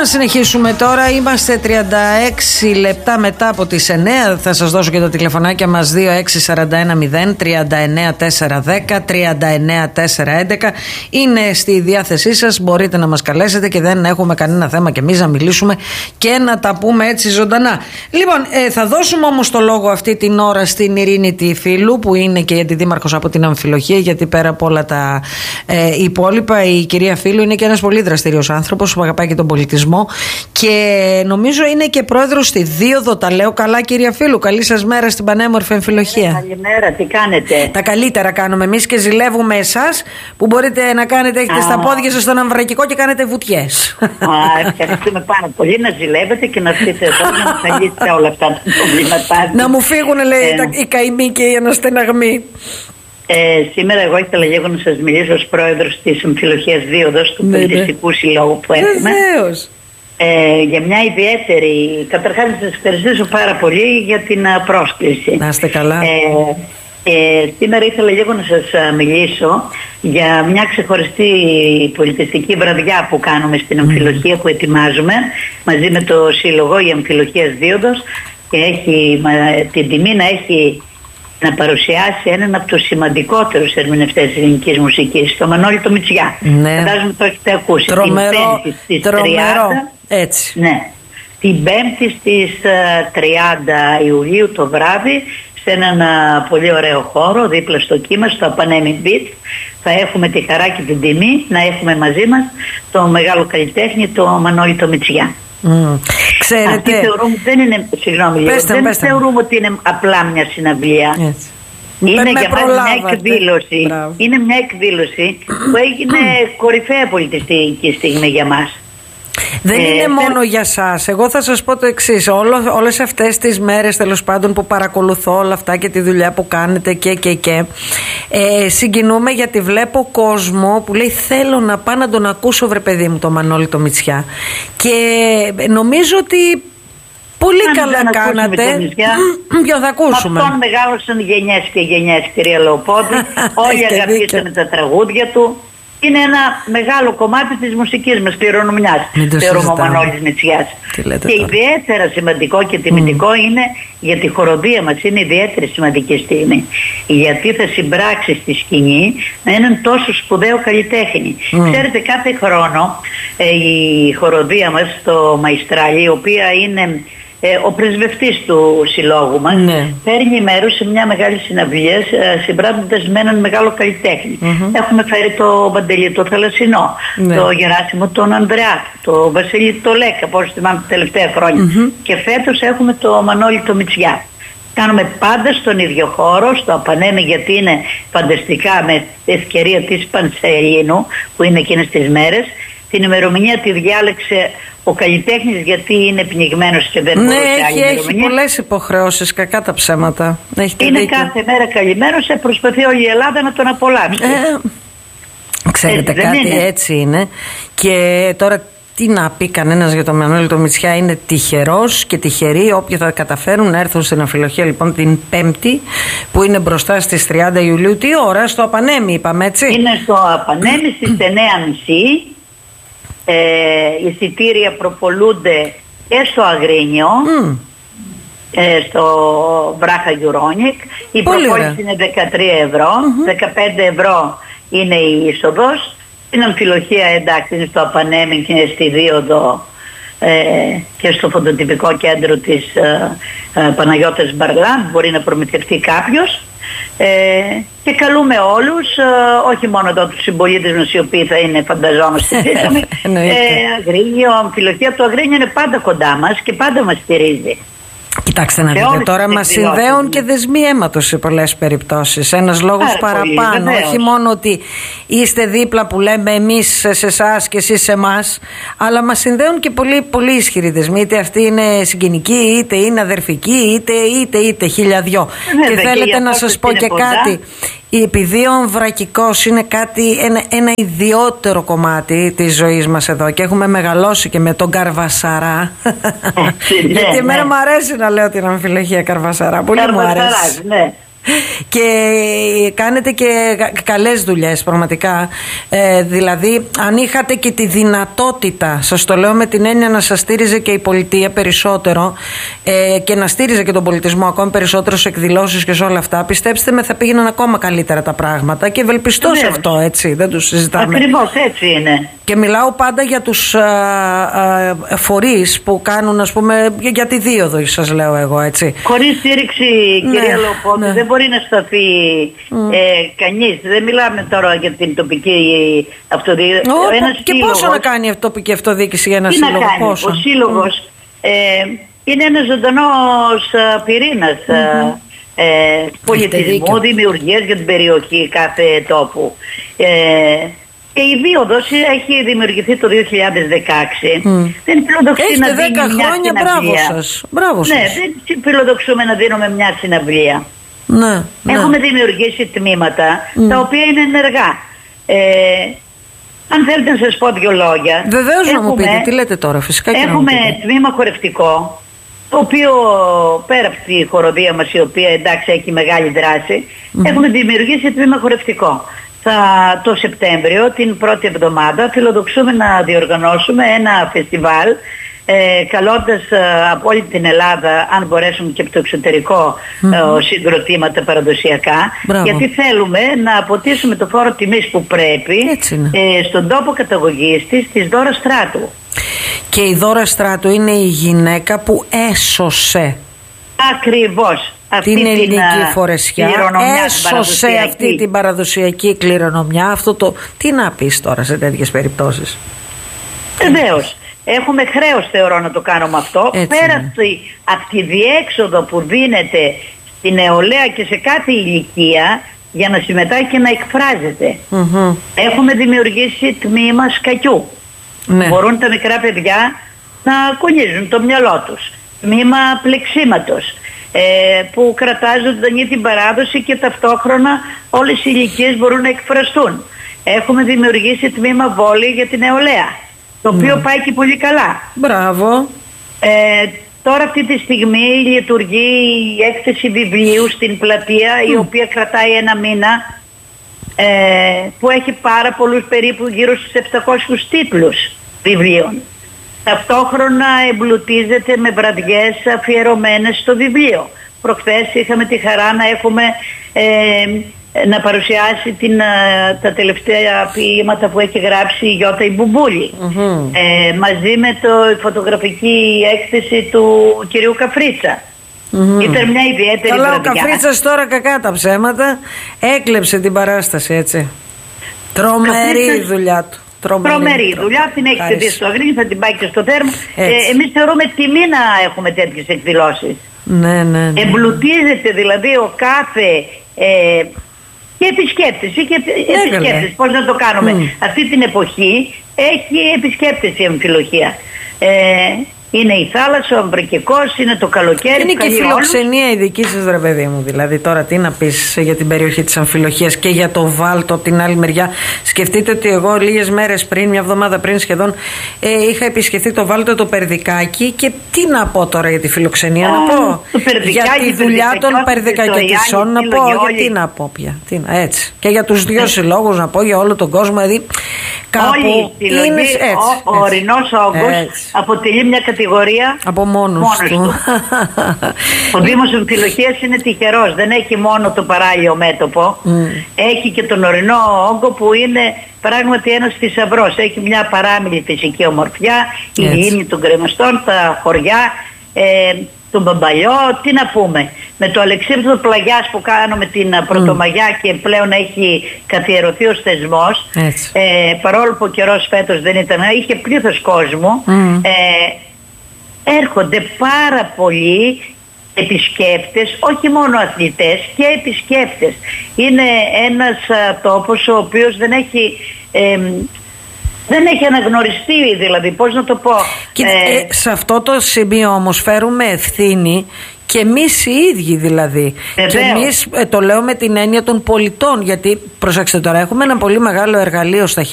να συνεχίσουμε τώρα. Είμαστε 36 λεπτά μετά από τις 9. Θα σας δώσω και τα τηλεφωνάκια μας. 26410 39410 39411. Είναι στη διάθεσή σας. Μπορείτε να μας καλέσετε και δεν έχουμε κανένα θέμα και εμείς να μιλήσουμε και να τα πούμε έτσι ζωντανά. Λοιπόν, θα δώσουμε όμως το λόγο αυτή την ώρα στην Ειρήνη τη Φίλου, που είναι και η αντιδήμαρχος από την Αμφιλοχία, γιατί πέρα από όλα τα υπόλοιπα, η κυρία Φίλου είναι και ένας πολύ δραστηριος άνθρωπος που αγαπάει και τον πολιτισμό και νομίζω είναι και πρόεδρος στη Δίωδο. Τα λέω καλά, κυρία Φίλου? Καλή σας μέρα στην πανέμορφη Αμφιλοχία. Καλημέρα, τι κάνετε? Τα καλύτερα κάνουμε εμείς και ζηλεύουμε εσάς που μπορείτε να κάνετε, έχετε στα πόδια σας στον Αμβρακικό και κάνετε βουτιές. Ευχαριστούμε πάρα πολύ. Να ζηλεύετε και να έρθετε εδώ να μας λύσετε όλα αυτά τα προβλήματά. Να μου φύγουν, λέει, οι καημοί και οι αναστεναγμοί. Σήμερα εγώ ήθελα λίγο να σας μιλήσω ως πρόεδρος της Αμφιλοχίας Δίωδος, του πολιτιστικού συλλόγου που έχουμε. Βεβαίως. Για μια ιδιαίτερη, καταρχάς να σας ευχαριστήσω πάρα πολύ για την πρόσκληση. Να είστε καλά. Σήμερα ήθελα λίγο να σας μιλήσω για μια ξεχωριστή πολιτιστική βραδιά που κάνουμε στην Αμφιλοχία, που ετοιμάζουμε μαζί με το Σύλλογο η Αμφιλοχίας Δίωδος, και έχει την τιμή να παρουσιάσει έναν από τους σημαντικότερους ερμηνευτές της ελληνικής μουσικής, τον Μανώλη τον Μητσιά. Φαντάζομαι το έχετε ακούσει. Τρομερό, την 5η στις 30, έτσι. Ναι, την 5η στις 30 Ιουλίου το βράδυ, σε έναν πολύ ωραίο χώρο δίπλα στο Κύμα, στο Απανέμι Beach, θα έχουμε τη χαρά και την τιμή να έχουμε μαζί μας τον μεγάλο καλλιτέχνη, τον Μανώλη τον Μητσιά. Ξέρετε, αυτή θεωρούμε, δεν είναι, συγγνώμη, δεν θεωρούμε ότι είναι απλά μια συναυλία. Είναι για μας μια εκδήλωση. Είναι μια εκδήλωση που έγινε κορυφαία πολιτιστική στιγμή για μας. Δεν είναι μόνο για σας. Εγώ θα σας πω το εξής. Όλες αυτές τις μέρες, τέλος πάντων, που παρακολουθώ όλα αυτά και τη δουλειά που κάνετε και συγκινούμε, γιατί βλέπω κόσμο που λέει θέλω να πάω να τον ακούσω, βρε παιδί μου, το Μανώλη το Μητσιά. Και νομίζω ότι πολύ καλά κάνατε. Ποιο θα ακούσουμε? Αυτόν μεγάλωσαν γενιές και γενιές, κυρία Λεοπόδη. Όλοι αγαπήσαμε τα τραγούδια του. Είναι ένα μεγάλο κομμάτι της μουσικής μας, κληρονομιάς, θεωρούμε ο Μανώλης Μητσιάς. Και ιδιαίτερα σημαντικό και τιμητικό είναι για τη χοροδία μας, είναι ιδιαίτερη σημαντική στιγμή. Γιατί θα συμπράξει στη σκηνή έναν τόσο σπουδαίο καλλιτέχνη. Ξέρετε, κάθε χρόνο η χοροδία μας στο Μαϊστράλι, η οποία είναι ο πρεσβευτής του συλλόγου μας, παίρνει μέρος σε μια μεγάλη συναυλία συμπράττοντας με έναν μεγάλο καλλιτέχνη. Έχουμε φέρει το Παντελή το Θαλασσινό, το Γεράσιμο τον Ανδρεά, το Βασίλη το Λέκα, όπως θυμάμαι τα τελευταία χρόνια. Και φέτος έχουμε το Μανώλη το Μητσιά. Κάνουμε πάντα στον ίδιο χώρο, στο Απανέμι, γιατί είναι φανταστικά, με ευκαιρία της Πανσελίνου που είναι εκείνες τις μέρες. Την ημερομηνία τη διάλεξε ο καλλιτέχνης, γιατί είναι πνιγμένος και δεν μπορούσε άλλη ημερομηνία. Έχει πολλές υποχρεώσεις, κακά τα ψέματα. Είναι δίκιο. Κάθε μέρα καλυμμένος, προσπαθεί όλη η Ελλάδα να τον απολαύσει. Ξέρετε έτσι, κάτι, έτσι είναι. Και τώρα τι να πει κανένας για τον Μανώλη το Μητσιά? Είναι τυχερός και τυχεροί όποιοι θα καταφέρουν να έρθουν στην Αμφιλοχία, λοιπόν, την Πέμπτη, που είναι μπροστά στις 30 Ιουλίου. Τι ώρα? Στο Απανέμι, είπαμε, έτσι? Είναι στο Απανέμι στις 9.30. Εισιτήρια προπολούνται και στο Αγρίνιο, στο Βράχα Γιουρόνικ. Η προπόληση είναι 13 ευρώ, 15 ευρώ είναι η είσοδος. Στην Αμφιλοχία, εντάξει, είναι στο Απανέμι και στη Δίωδο και στο φωτοτυπικό κέντρο της Παναγιώτας Μπαρλάν μπορεί να προμηθευτεί κάποιος. Και καλούμε όλους, όχι μόνο εδώ τους συμπολίτες μας, οι οποίοι θα είναι, φανταζόμαστε, Αγρίνιο, Αμφιλοχία. Το Αγρίνιο είναι πάντα κοντά μας και πάντα μας στηρίζει. Κοιτάξτε να δείτε, τώρα μας συνδέουν και δεσμοί αίματος σε πολλές περιπτώσεις. Ένας λόγος παραπάνω. Πολύ, όχι μόνο ότι είστε δίπλα που λέμε εμείς σε εσάς και εσείς σε εμάς, αλλά μας συνδέουν και πολύ, πολύ ισχυροί δεσμοί. Είτε αυτή είναι συγγενική, είτε είναι αδερφική, είτε χιλιαδιό. Και θέλετε να σας πω και κάτι. Επειδή ο Αμβρακικός είναι ένα ιδιότερο κομμάτι της ζωής μας εδώ και έχουμε μεγαλώσει και με τον Καρβασαρά. Γιατί εμένα μου αρέσει να λέω την Αμφιλοχία Καρβασαρά. Πολύ μου αρέσει. Ναι. Και κάνετε και καλές δουλειές πραγματικά. Δηλαδή αν είχατε και τη δυνατότητα, σας το λέω με την έννοια να σας στήριζε και η πολιτεία περισσότερο και να στήριζε και τον πολιτισμό ακόμη περισσότερο σε εκδηλώσεις και σε όλα αυτά, πιστέψτε με, θα πήγαιναν ακόμα καλύτερα τα πράγματα και ευελπιστώ σε αυτό, έτσι, δεν τους συζητάμε. Ακριβώς έτσι είναι. Και μιλάω πάντα για τους φορείς που κάνουν, ας πούμε, για τη δίωδο, σας λέω εγώ, έτσι. Χωρίς στήριξη, κυρία Λεοπόλδου, δεν μπορεί να σταθεί κανείς. Δεν μιλάμε τώρα για την τοπική αυτοδιοίκηση. Και πόσο να κάνει η τοπική αυτοδιοίκηση για ένα σύλλογο? Πόσο? Ο σύλλογος είναι ένας ζωντανός πυρήνας πολιτισμού, δημιουργίας για την περιοχή κάθε τόπου. Και η δίωδος έχει δημιουργηθεί το 2016. Δεν φιλοδοξεί να δίνει μια χρόνια, συναυλία. Μπράβο σας. Ναι, δεν φιλοδοξούμε να δίνουμε μια συναυλία. Ναι, έχουμε δημιουργήσει τμήματα τα οποία είναι ενεργά. Αν θέλετε να σας πω δύο λόγια. Βεβαίως να μου πείτε, τι λέτε τώρα, φυσικά. Έχουμε τμήμα χορευτικό, το οποίο πέρα από τη χοροδία μας, η οποία εντάξει έχει μεγάλη δράση, έχουμε δημιουργήσει τμήμα χορευτικό. Το Σεπτέμβριο, την πρώτη εβδομάδα, φιλοδοξούμε να διοργανώσουμε ένα φεστιβάλ, καλώντας από όλη την Ελλάδα, αν μπορέσουμε και από το εξωτερικό, συγκροτήματα παραδοσιακά. Γιατί θέλουμε να αποτίσουμε το φόρο τιμής που πρέπει στον τόπο καταγωγής της Δώρα Στράτου. Και η Δώρα Στράτου είναι η γυναίκα που έσωσε ακριβώς την ελληνική φορεσιά, έσωσε αυτή την παραδοσιακή κληρονομιά. Αυτό το τι να πεις τώρα σε τέτοιες περιπτώσεις? Βεβαίως. Έχουμε χρέος, θεωρώ, να το κάνουμε αυτό. Πέρα από τη διέξοδο που δίνεται στην νεολαία και σε κάθε ηλικία για να συμμετάχει και να εκφράζεται. Έχουμε δημιουργήσει τμήμα σκακιού. Μπορούν τα μικρά παιδιά να κουνίζουν το μυαλό τους. Τμήμα πλεξίματος, που κρατά ζωντανή την παράδοση και ταυτόχρονα όλες οι ηλικίες μπορούν να εκφραστούν. Έχουμε δημιουργήσει τμήμα βόλεϊ για την νεολαία, το οποίο πάει και πολύ καλά. Μπράβο. Τώρα αυτή τη στιγμή λειτουργεί η έκθεση βιβλίου στην πλατεία, η οποία κρατάει ένα μήνα, που έχει πάρα πολλούς, περίπου γύρω στους 700 τίτλους βιβλίων. Ταυτόχρονα εμπλουτίζεται με βραδιές αφιερωμένες στο βιβλίο. Προχθές είχαμε τη χαρά να έχουμε να παρουσιάσει τα τελευταία ποίηματα που έχει γράψει η Γιώτα η Μπουμπούλη, μαζί με η φωτογραφική έκθεση του κυρίου Καφρίτσα. Ήταν μια ιδιαίτερη βραδιά. Καλά, ο Καφρίτσας τώρα, κακά τα ψέματα, έκλεψε την παράσταση, έτσι. Τρομερή δουλειά του. Τρομερή δουλειά, την έχει δει στο Αγρίνι, θα την πάει και στο Θέρμο. Εμείς θεωρούμε τιμή να έχουμε τέτοιες εκδηλώσεις. Ναι. Εμπλουτίζεται δηλαδή ο κάθε και επισκέπτες ή και επισκέπτες. Πώς να το κάνουμε? Αυτή την εποχή έχει επισκέπτες η αμφιλοχία. Είναι η θάλασσα, ο Αμβρικικός, είναι το καλοκαίρι. Είναι και η φιλοξενία η δική σας, ρε παιδί μου. Δηλαδή τώρα τι να πεις για την περιοχή της Αμφιλοχίας και για το Βάλτο από την άλλη μεριά. Σκεφτείτε ότι εγώ λίγες μέρες πριν, μια εβδομάδα πριν σχεδόν, είχα επισκεφθεί το Βάλτο, το Περδικάκι, και τι να πω τώρα για τη φιλοξενία? Να πω για τη δουλειά των Περδικακιωτισσών, να πω γιατί να πω πια. Έτσι. Και για τους δύο συλλόγους να πω, για όλο τον κόσμο. Δηλαδή κάπου είναι έτσι. Ο ορεινός όγκος αποτελεί μια κατηγορία από μόνος του. Ο Δήμος Αμφιλοχίας είναι τυχερός. Δεν έχει μόνο το παράλιο μέτωπο. Έχει και τον ορεινό όγκο που είναι πράγματι ένας θησαυρός. Έχει μια παράμιλη φυσική ομορφιά, η λίμνη των Κρεμαστών, τα χωριά, τον Μπαμπαλιό, τι να πούμε. Με το Αλεξίπτωτο Πλαγιάς που κάνουμε την Πρωτομαγιά και πλέον έχει καθιερωθεί ως θεσμός, παρόλο που ο καιρός φέτος δεν ήταν, είχε πλήθος κόσμου, έρχονται πάρα πολλοί επισκέπτες, όχι μόνο αθλητές και επισκέπτες. Είναι ένας τόπος ο οποίος δεν έχει αναγνωριστεί, δηλαδή, πώς να το πω. Σε αυτό το σημείο όμως φέρουμε ευθύνη και εμείς οι ίδιοι, δηλαδή. Και εμείς το λέω με την έννοια των πολιτών, γιατί προσέξτε τώρα, έχουμε ένα πολύ μεγάλο εργαλείο στα χέρια.